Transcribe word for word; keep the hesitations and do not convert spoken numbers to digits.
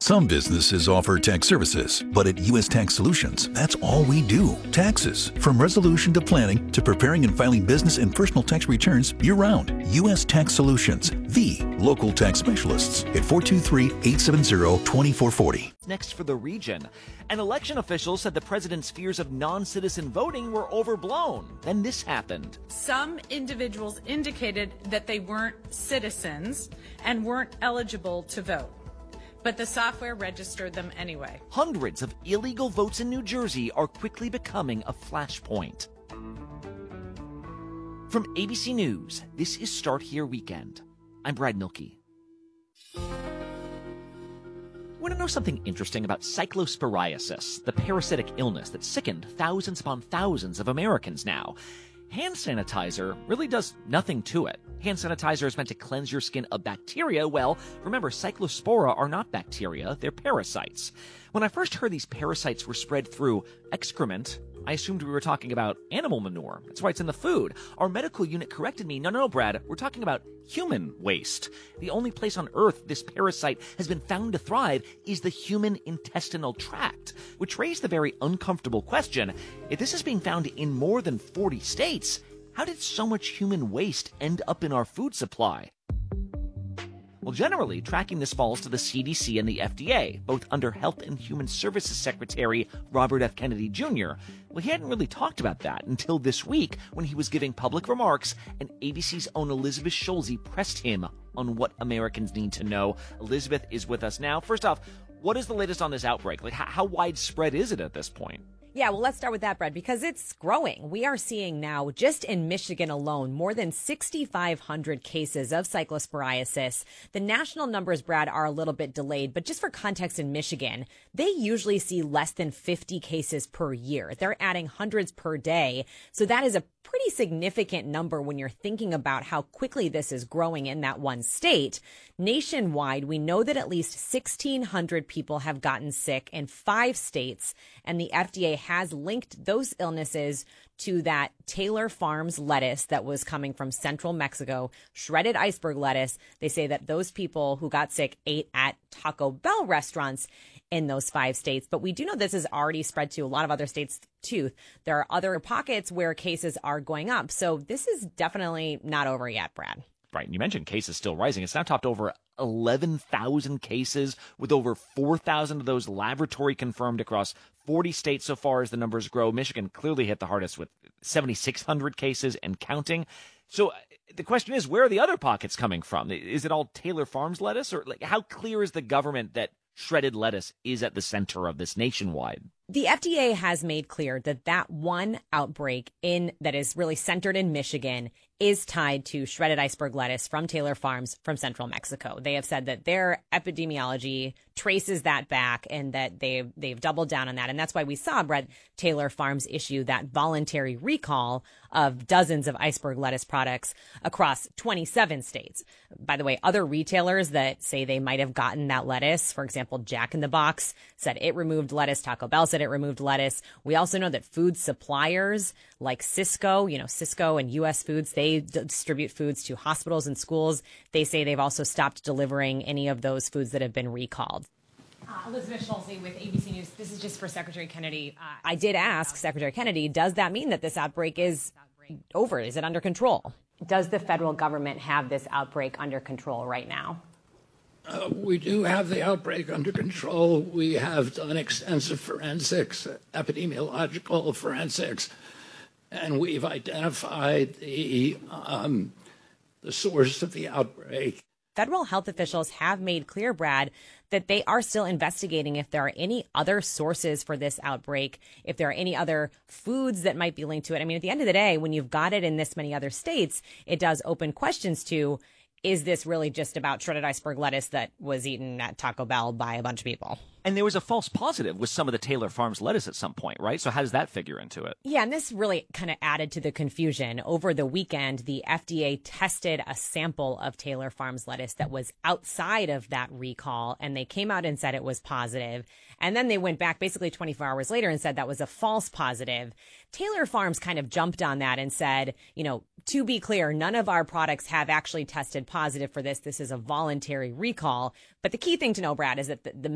Some businesses offer tax services, but at U S Tax Solutions, that's all we do. Taxes. From resolution to planning to preparing and filing business and personal tax returns year-round. U S Tax Solutions, the local tax specialists at four two three, eight seven zero, two four four zero. Next for the region. An election official said the president's fears of non-citizen voting were overblown. Then this happened. Some individuals indicated that they weren't citizens and weren't eligible to vote, but the software registered them anyway. Hundreds of illegal votes in New Jersey are quickly becoming a flashpoint. From A B C News, this is Start Here Weekend. I'm Brad Milkey. Want to know something interesting about cyclosporiasis, the parasitic illness that sickened thousands upon thousands of Americans now? Hand sanitizer really does nothing to it. Hand sanitizer is meant to cleanse your skin of bacteria. Well, remember, cyclospora are not bacteria, they're parasites. When I first heard these parasites were spread through excrement, I assumed we were talking about animal manure. That's why it's in the food. Our medical unit corrected me. No, no, no, Brad. We're talking about human waste. The only place on Earth this parasite has been found to thrive is the human intestinal tract, which raised the very uncomfortable question: if this is being found in more than forty states, how did so much human waste end up in our food supply? Well, generally, tracking this falls to the C D C and the F D A, both under Health and Human Services Secretary Robert F. Kennedy Junior Well, he hadn't really talked about that until this week when he was giving public remarks, and A B C's own Elizabeth Schulze pressed him on what Americans need to know. Elizabeth is with us now. First off, what is the latest on this outbreak? Like, how, how widespread is it at this point? Yeah, well, let's start with that, Brad, because it's growing. We are seeing now, just in Michigan alone, more than six thousand five hundred cases of cyclosporiasis. The national numbers, Brad, are a little bit delayed, but just for context, in Michigan, they usually see less than fifty cases per year. They're adding hundreds per day. So that is a pretty significant number when you're thinking about how quickly this is growing in that one state. Nationwide, we know that at least sixteen hundred people have gotten sick in five states, and the F D A has linked those illnesses to that Taylor Farms lettuce that was coming from central Mexico, shredded iceberg lettuce. They say that those people who got sick ate at Taco Bell restaurants in those five states. But we do know this has already spread to a lot of other states too. There are other pockets where cases are going up. So this is definitely not over yet, Brad. Right. And you mentioned cases still rising. It's now topped over eleven thousand cases, with over four thousand of those laboratory confirmed across forty states so far as the numbers grow. Michigan clearly hit the hardest with seven thousand six hundred cases and counting. So the question is, where are the other pockets coming from? Is it all Taylor Farms lettuce? Or like, how clear is the government that shredded lettuce is at the center of this nationwide? The F D A has made clear that that one outbreak in that is really centered in Michigan is tied to shredded iceberg lettuce from Taylor Farms from central Mexico. They have said that their epidemiology traces that back and that they've, they've doubled down on that. And that's why we saw, Brett, Taylor Farms issue that voluntary recall of dozens of iceberg lettuce products across twenty-seven states. By the way, other retailers that say they might have gotten that lettuce, for example, Jack in the Box said it removed lettuce. Taco Bell said it removed lettuce. We also know that food suppliers like Sysco, you know, Sysco and U S Foods, they distribute foods to hospitals and schools. They say they've also stopped delivering any of those foods that have been recalled. Uh, Elizabeth Schulze with A B C News. This is just for Secretary Kennedy. Uh, I did ask Secretary Kennedy, does that mean that this outbreak is over? Is it under control? Does the federal government have this outbreak under control right now? Uh, we do have the outbreak under control. We have done extensive forensics, epidemiological forensics, and we've identified the um, the source of the outbreak. Federal health officials have made clear, Brad, that they are still investigating if there are any other sources for this outbreak, if there are any other foods that might be linked to it. I mean, at the end of the day, when you've got it in this many other states, it does open questions to, is this really just about shredded iceberg lettuce that was eaten at Taco Bell by a bunch of people? And there was a false positive with some of the Taylor Farms lettuce at some point, right? So how does that figure into it? Yeah, and this really kind of added to the confusion. Over the weekend, the F D A tested a sample of Taylor Farms lettuce that was outside of that recall, and they came out and said it was positive. And then they went back basically twenty-four hours later and said that was a false positive. Taylor Farms kind of jumped on that and said, you know, to be clear, none of our products have actually tested positive for this. This is a voluntary recall. But the key thing to know, Brad, is that the, the